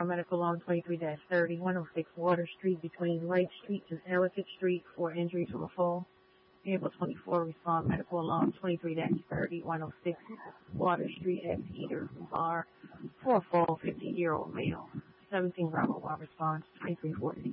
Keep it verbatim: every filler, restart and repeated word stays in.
from Medical Law twenty-three dash thirty, one oh six Water Street between Wright Street and Ellicott Street for injuries from a fall. April twenty-fourth, respond Medical Alarm twenty-three dash thirty, one oh six Water Street at Peter Bar for a fall fifty-year-old male. seventeen Bravo one response twenty-three forty.